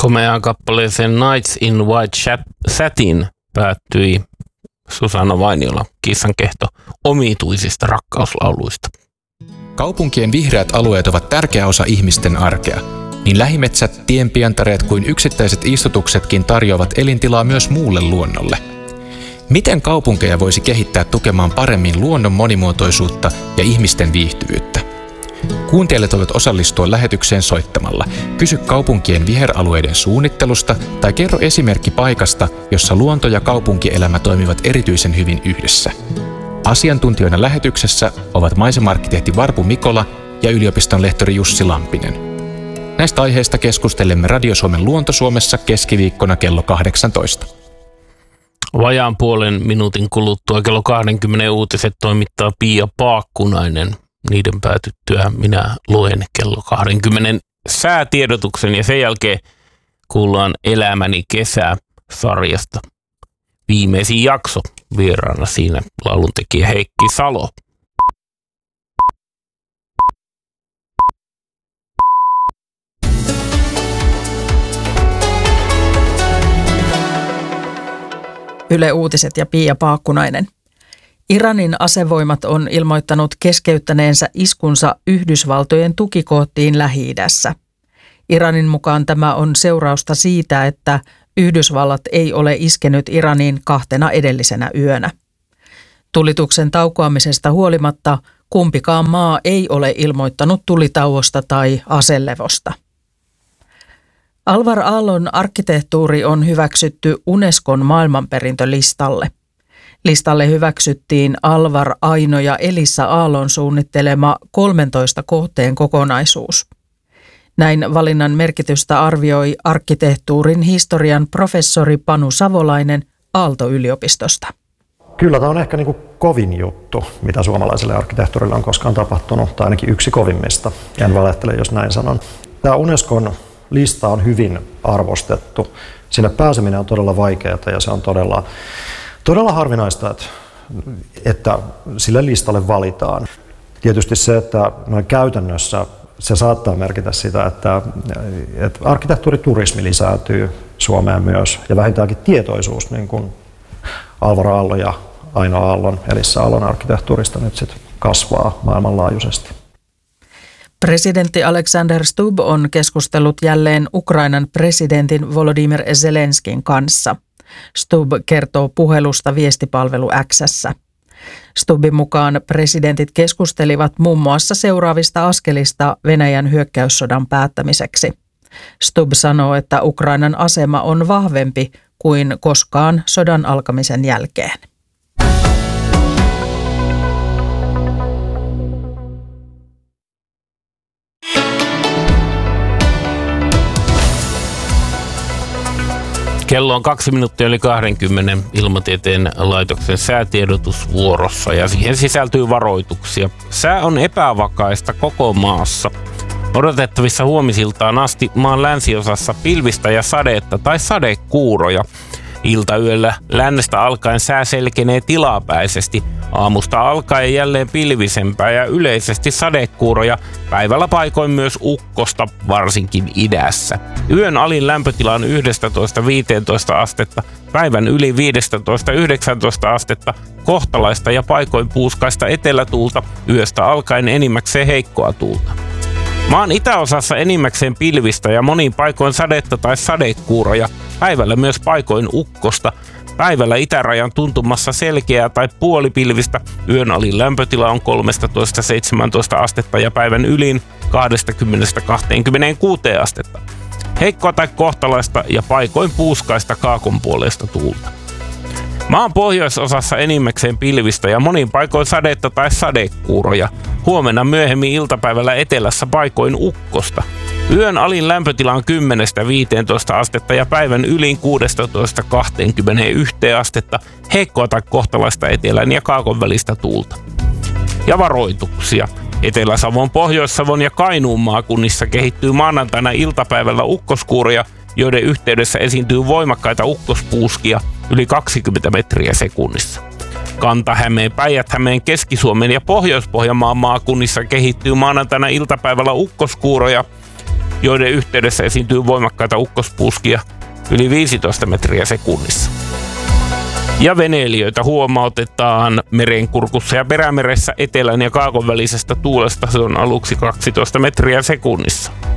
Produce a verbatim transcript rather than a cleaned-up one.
Komeaan kappaleeseen Nights in White Satin päättyi Susanna Vainiola kissankehto omituisista rakkauslauluista. Kaupunkien vihreät alueet ovat tärkeä osa ihmisten arkea. Niin lähimetsät, tienpientareet kuin yksittäiset istutuksetkin tarjoavat elintilaa myös muulle luonnolle. Miten kaupunkeja voisi kehittää tukemaan paremmin luonnon monimuotoisuutta ja ihmisten viihtyvyyttä? Kuuntelijat voivat osallistua lähetykseen soittamalla. Kysy kaupunkien viheralueiden suunnittelusta tai kerro esimerkki paikasta, jossa luonto ja kaupunkielämä toimivat erityisen hyvin yhdessä. Asiantuntijoina lähetyksessä ovat maisema-arkkitehti Varpu Mikola ja yliopiston lehtori Jussi Lampinen. Näistä aiheista keskustelemme Radio Suomen Luonto-Suomessa keskiviikkona kello kahdeksantoista. Vajaan puolen minuutin kuluttua kello kaksikymmentä uutiset toimittaa Pia Paakkunainen. Niiden päätyttyä minä luen kello kaksikymmentä säätiedotuksen ja sen jälkeen kuullaan Elämäni kesä-sarjasta. Viimeisin jakso vieraana siinä lauluntekijä Heikki Salo. Yle Uutiset ja Pia Paakkunainen. Iranin asevoimat on ilmoittanut keskeyttäneensä iskunsa Yhdysvaltojen tukikohtiin Lähi-idässä. Iranin mukaan tämä on seurausta siitä, että Yhdysvallat ei ole iskenyt Iraniin kahtena edellisenä yönä. Tulituksen taukoamisesta huolimatta kumpikaan maa ei ole ilmoittanut tulitauosta tai aselevosta. Alvar Aallon arkkitehtuuri on hyväksytty Unescon maailmanperintölistalle. Listalle hyväksyttiin Alvar, Aino ja Elissa Aallon suunnittelema kolmentoista kohteen kokonaisuus. Näin valinnan merkitystä arvioi arkkitehtuurin historian professori Panu Savolainen Aalto-yliopistosta. Kyllä tämä on ehkä niin kuin kovin juttu, mitä suomalaiselle arkkitehtuurille on koskaan tapahtunut, tai ainakin yksi kovimmista. En valehtele, jos näin sanon. Tämä Unescon lista on hyvin arvostettu. Sinne pääseminen on todella vaikeaa ja se on todella, todella harvinaista, että, että sille listalle valitaan. Tietysti se, että noin käytännössä se saattaa merkitä sitä, että, että arkkitehtuuriturismi lisääntyy Suomeen myös ja vähintäänkin tietoisuus niin kuin Alvar Aallon ja Aino Aallon, Elissa Aallon arkkitehtuurista nyt sit kasvaa maailmanlaajuisesti. Presidentti Alexander Stubb on keskustellut jälleen Ukrainan presidentin Volodymyr Zelenskin kanssa. Stubb kertoo puhelusta viestipalvelu X:ssä. Stubbin mukaan presidentit keskustelivat muun muassa seuraavista askelista Venäjän hyökkäyssodan päättämiseksi. Stubb sanoo, että Ukrainan asema on vahvempi kuin koskaan sodan alkamisen jälkeen. Kello on kaksi minuuttia yli kaksikymmentä Ilmatieteen laitoksen säätiedotusvuorossa ja siihen sisältyy varoituksia. Sää on epävakaista koko maassa. Odotettavissa huomisiltaan asti maan länsiosassa pilvistä ja sadetta tai sadekuuroja. Iltayöllä lännestä alkaen sää selkenee tilapäisesti. Aamusta alkaen jälleen pilvisempää ja yleisesti sadekuuroja. Päivällä paikoin myös ukkosta, varsinkin idässä. Yön alin lämpötila on yksitoista viisitoista astetta, päivän yli viisitoista yhdeksäntoista astetta, kohtalaista ja paikoin puuskaista etelätuulta, yöstä alkaen enimmäkseen heikkoa tuulta. Maan itäosassa enimmäkseen pilvistä ja monin paikoin sadetta tai sadekuuroja, päivällä myös paikoin ukkosta. Päivällä itärajan tuntumassa selkeää tai puolipilvistä, yön alin lämpötila on kolmetoista seitsemäntoista astetta ja päivän ylin kaksikymmentä kaksikymmentäkuusi astetta. Heikkoa tai kohtalaista ja paikoin puuskaista kaakonpuoleista tuulta. Maan pohjoisosassa enimmäkseen pilvistä ja monin paikoin sadetta tai sadekuuroja. Huomenna myöhemmin iltapäivällä etelässä paikoin ukkosta. Yön alin lämpötila on kymmenestä viiteentoista astetta ja päivän ylin kuudestatoista kaksikymmentäyksi astetta. Heikkoa tai kohtalaista etelän ja kaakon välistä tuulta. Ja varoituksia. Etelä-Savon, Pohjois-Savon ja Kainuun maakunnissa kehittyy maanantaina iltapäivällä ukkoskuuroja, joiden yhteydessä esiintyy voimakkaita ukkospuuskia yli kaksikymmentä metriä sekunnissa. Kanta-Hämeen, Päijät-Hämeen, Keski-Suomen ja Pohjois-Pohjanmaan maakunnissa kehittyy maanantaina iltapäivällä ukkoskuuroja, joiden yhteydessä esiintyy voimakkaita ukkospuuskia yli viisitoista metriä sekunnissa. Ja veneilijöitä huomautetaan merenkurkussa ja perämeressä etelän ja kaakon välisestä tuulesta. Se on aluksi kaksitoista metriä sekunnissa.